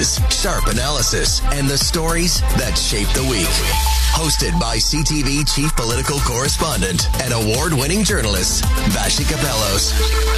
Sharp analysis and the stories that shape the week. Hosted by CTV Chief Political Correspondent and award-winning journalist, Vassy Kapelos.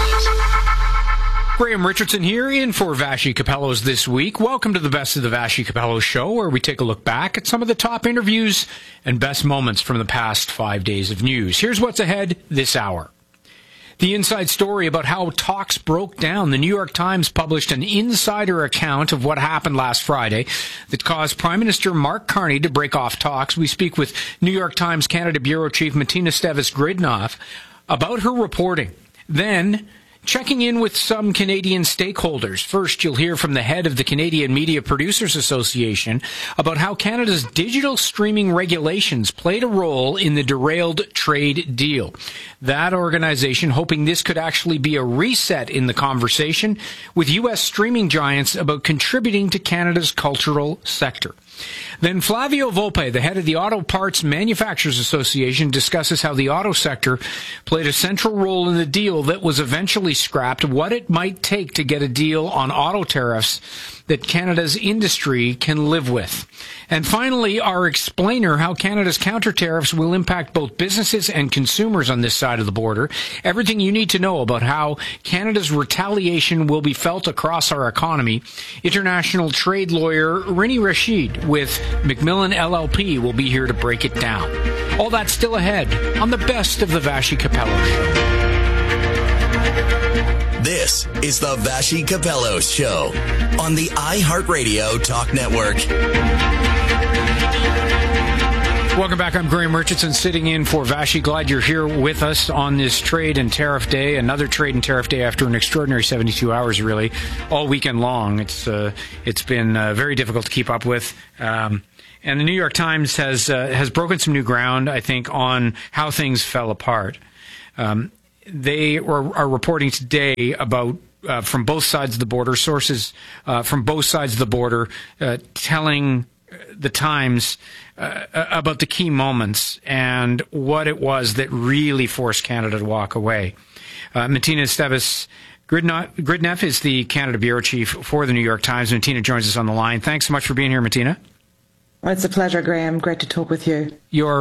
Graham Richardson here in for Vassy Kapelos this week. Welcome to the Best of the Vassy Kapelos Show, where we take a look back at some of the top interviews and best moments from the past 5 days of news. Here's what's ahead this hour. The inside story about how talks broke down. The New York Times published an insider account of what happened last Friday that caused Prime Minister Mark Carney to break off talks. We speak with New York Times Canada Bureau Chief Martina Esteves-Gridnoff about her reporting. Then, checking in with some Canadian stakeholders. First, you'll hear from the head of the Canadian Media Producers Association about how Canada's digital streaming regulations played a role in the derailed trade deal. That organization hoping this could actually be a reset in the conversation with U.S. streaming giants about contributing to Canada's cultural sector. Then Flavio Volpe, the head of the Auto Parts Manufacturers Association, discusses how the auto sector played a central role in the deal that was eventually scrapped, what it might take to get a deal on auto tariffs that Canada's industry can live with. And finally, our explainer, how Canada's counter tariffs will impact both businesses and consumers on this side of the border. Everything you need to know about how Canada's retaliation will be felt across our economy. International trade lawyer Rini Rashid with Macmillan LLP will be here to break it down. All that still ahead on the Best of the Vassy Kapelos Show. This is the Vassy Kapelos Show on the iHeartRadio Talk Network. Welcome back. I'm Graham Richardson sitting in for Vassy. Glad you're here with us on this trade and tariff day. Another trade and tariff day after an extraordinary 72 hours, really, all weekend long. It's been very difficult to keep up with. And the New York Times has broken some new ground, I think, on how things fell apart. They are reporting today about from both sides of the border, sources from both sides of the border telling the Times about the key moments and what it was that really forced Canada to walk away. Martina Esteves-Gridnoff is the Canada Bureau Chief for the New York Times. Martina joins us on the line. Thanks so much for being here, Martina. Well, it's a pleasure, Graham. Great to talk with you.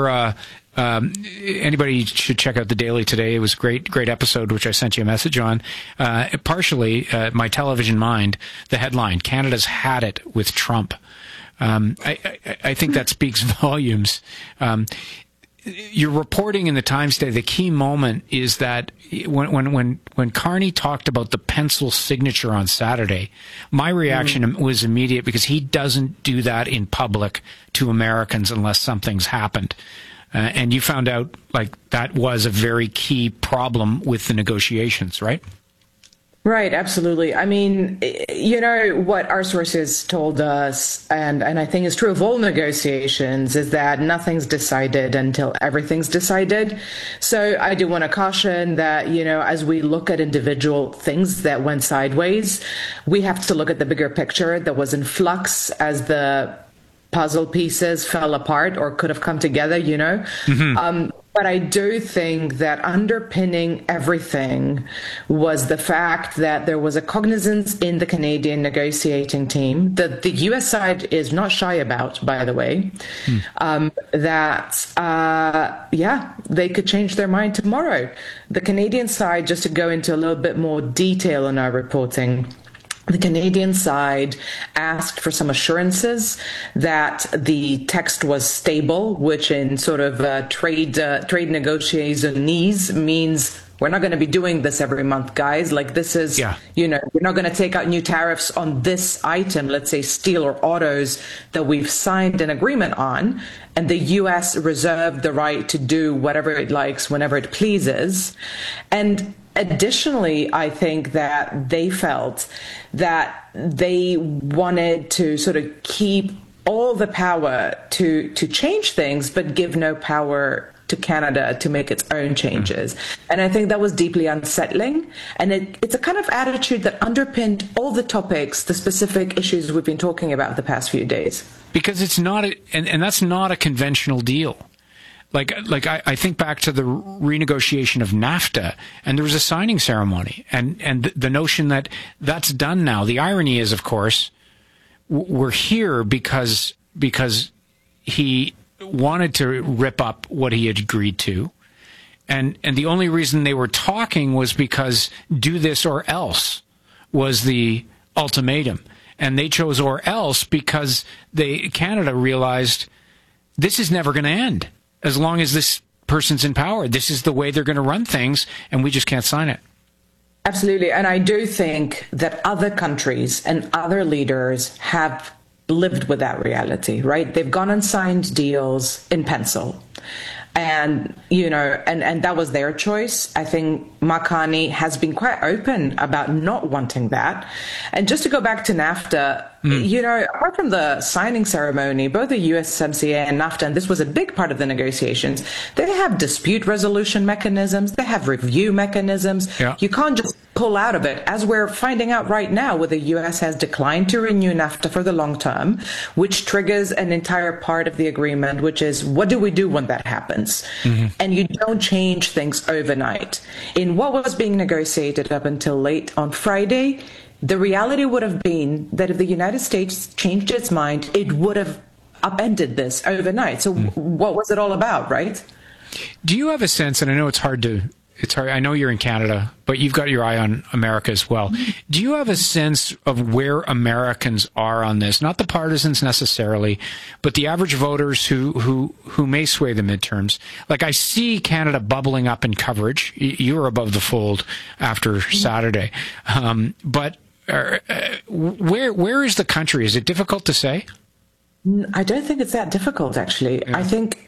Anybody should check out the Daily today. It was a great episode, which I sent you a message on. Partially, my television mind, the headline, Canada's had it with Trump. I think that speaks volumes. You're reporting in the Times today, the key moment is that when Carney talked about the pencil signature on Saturday, my reaction was immediate because he doesn't do that in public to Americans unless something's happened. And you found out like that was a very key problem with the negotiations, right? Right, absolutely. I mean, you know, what our sources told us, and I think is true of all negotiations, is that nothing's decided until everything's decided. So I do want to caution that, you know, as we look at individual things that went sideways, we have to look at the bigger picture that was in flux as the puzzle pieces fell apart or could have come together, you know. Mm-hmm. But I do think that underpinning everything was the fact that there was a cognizance in the Canadian negotiating team that the U.S. side is not shy about, by the way, they could change their mind tomorrow. The Canadian side, just to go into a little bit more detail in our reporting, the Canadian side asked for some assurances that the text was stable, which in sort of trade negotiationese means we're not going to be doing this every month, guys. Like this is, you know, we're not going to take out new tariffs on this item, let's say steel or autos that we've signed an agreement on. And the U.S. reserved the right to do whatever it likes whenever it pleases. And additionally, I think that they felt that they wanted to sort of keep all the power to change things, but give no power to Canada to make its own changes. And I think that was deeply unsettling. And it's a kind of attitude that underpinned all the topics, the specific issues we've been talking about the past few days. Because it's not, and that's not a conventional deal. Like I think back to the renegotiation of NAFTA, and there was a signing ceremony, and the notion that that's done now. The irony is, of course, were here because he wanted to rip up what he had agreed to. And the only reason they were talking was because do this or else was the ultimatum. And they chose or else because Canada realized this is never going to end as long as this person's in power. This is the way they're going to run things, and we just can't sign it. Absolutely. And I do think that other countries and other leaders have lived with that reality, right? They've gone and signed deals in pencil. And, and that was their choice. I think Mark Carney has been quite open about not wanting that. And just to go back to NAFTA, apart from the signing ceremony, both the USMCA and NAFTA, and this was a big part of the negotiations, they have dispute resolution mechanisms, they have review mechanisms. Yeah. You can't just pull out of it, as we're finding out right now, where the U.S. has declined to renew NAFTA for the long term, which triggers an entire part of the agreement, which is what do we do when that happens? Mm-hmm. And you don't change things overnight. In what was being negotiated up until late on Friday, the reality would have been that if the United States changed its mind, it would have upended this overnight. So what was it all about, right? Do you have a sense, and I know it's hard, I know you're in Canada, but you've got your eye on America as well. Do you have a sense of where Americans are on this? Not the partisans necessarily, but the average voters who may sway the midterms. Like, I see Canada bubbling up in coverage. You're above the fold after Saturday. But where is the country? Is it difficult to say? I don't think it's that difficult, actually. Yeah. I think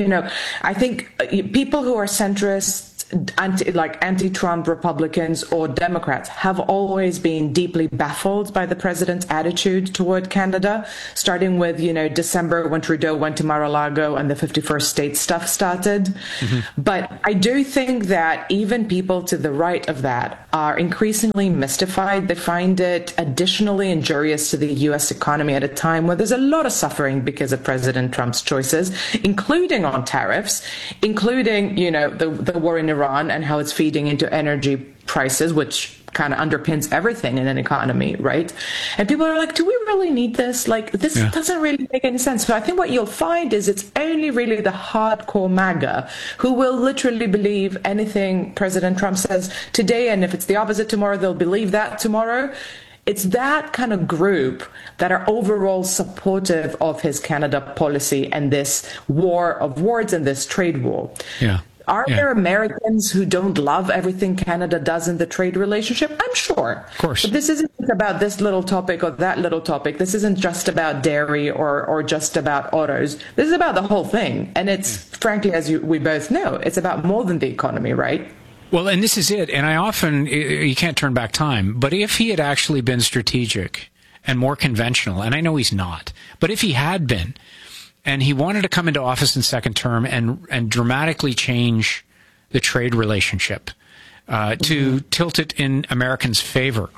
people who are centrists, anti-Trump Republicans or Democrats have always been deeply baffled by the president's attitude toward Canada, starting with, December when Trudeau went to Mar-a-Lago and the 51st state stuff started. Mm-hmm. But I do think that even people to the right of that are increasingly mystified. They find it additionally injurious to the U.S. economy at a time where there's a lot of suffering because of President Trump's choices, including on tariffs, including, the war in Iran and how it's feeding into energy prices, which kind of underpins everything in an economy, right? And people are like, do we really need this? Like, this doesn't really make any sense. So I think what you'll find is it's only really the hardcore MAGA who will literally believe anything President Trump says today, and if it's the opposite tomorrow, they'll believe that tomorrow. It's that kind of group that are overall supportive of his Canada policy and this war of words and this trade war. Yeah. Are there Americans who don't love everything Canada does in the trade relationship? I'm sure. Of course. But this isn't about this little topic or that little topic. This isn't just about dairy or just about autos. This is about the whole thing. And it's, frankly, as we both know, it's about more than the economy, right? Well, and this is it. And you can't turn back time. But if he had actually been strategic and more conventional, and I know he's not, but if he had been, and he wanted to come into office in second term and dramatically change the trade relationship to tilt it in Americans' favor,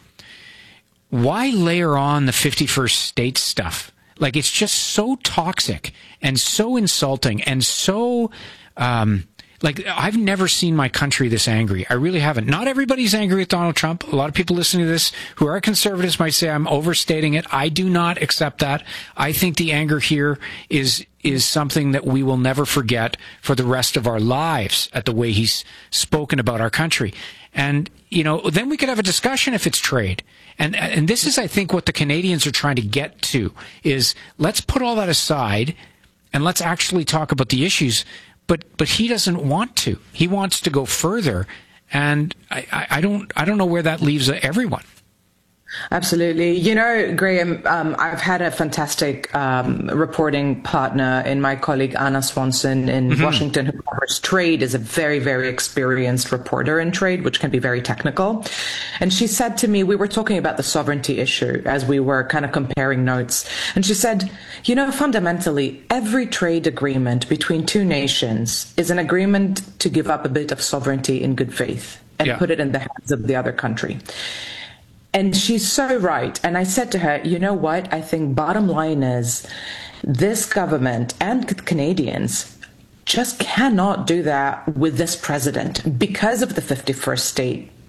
why layer on the 51st state stuff? Like, it's just so toxic and so insulting and so... I've never seen my country this angry. I really haven't. Not everybody's angry with Donald Trump. A lot of people listening to this who are conservatives might say I'm overstating it. I do not accept that. I think the anger here is something that we will never forget for the rest of our lives at the way he's spoken about our country. And, then we could have a discussion if it's trade. And this is, I think, what the Canadians are trying to get to is let's put all that aside and let's actually talk about the issues. But he doesn't want to. He wants to go further, and I don't know where that leaves everyone. Absolutely. Graham, I've had a fantastic reporting partner in my colleague Anna Swanson in Washington, who covers trade, is a very, very experienced reporter in trade, which can be very technical. And she said to me, we were talking about the sovereignty issue as we were kind of comparing notes. And she said, fundamentally, every trade agreement between two nations is an agreement to give up a bit of sovereignty in good faith and put it in the hands of the other country. And she's so right. And I said to her, you know what? I think bottom line is this government and Canadians just cannot do that with this president because of the 51st state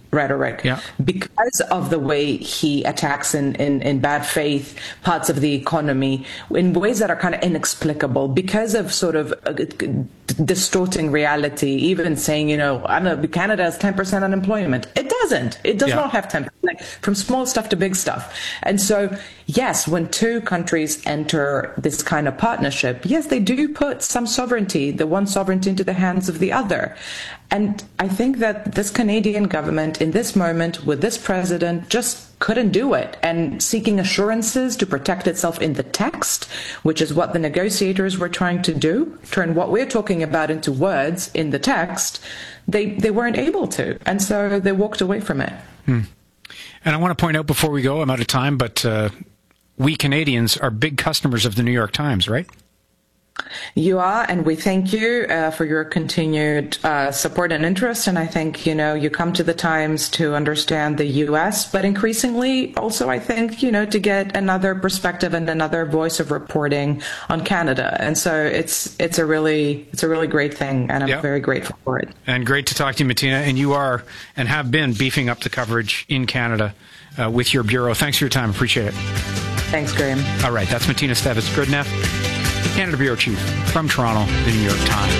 rhetoric because of the way he attacks in bad faith parts of the economy in ways that are kind of inexplicable, because of sort of distorting reality, even saying, I don't know, Canada has 10% unemployment. It doesn't. It does not have 10%, like, from small stuff to big stuff. And so, yes, when two countries enter this kind of partnership, yes, they do put some sovereignty, the one sovereignty, into the hands of the other. And I think that this Canadian government in this moment with this president just couldn't do it, and seeking assurances to protect itself in the text, which is what the negotiators were trying to do, turn what we're talking about into words in the text, they weren't able to. And so they walked away from it. And I want to point out before we go, I'm out of time, but we Canadians are big customers of the New York Times, right? You are, and we thank you for your continued support and interest. And I think, you come to the Times to understand the U.S., but increasingly also, I think, to get another perspective and another voice of reporting on Canada. And so it's a really great thing, and I'm very grateful for it. And great to talk to you, Martina. And you are and have been beefing up the coverage in Canada with your bureau. Thanks for your time. Appreciate it. Thanks, Graham. All right, that's Martina Stevitz-Grudneff, the Canada Bureau Chief from Toronto, the New York Times.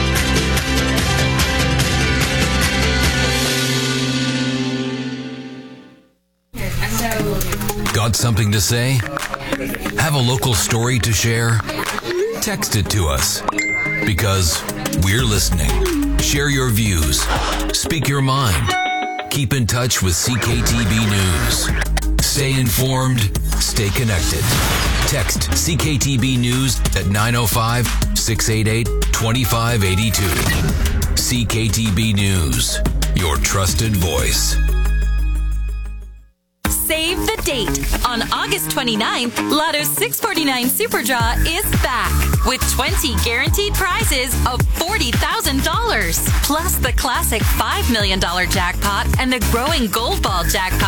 Got something to say? Have a local story to share? Text it to us, because we're listening. Share your views. Speak your mind. Keep in touch with CKTB News. Stay informed. Stay connected. Text CKTB News at 905-688-2582. CKTB News, your trusted voice. Save the date. On August 29th, Lotto's 649 Super Draw is back with 20 guaranteed prizes of $40,000. Plus the classic $5 million jackpot and the growing Gold Ball jackpot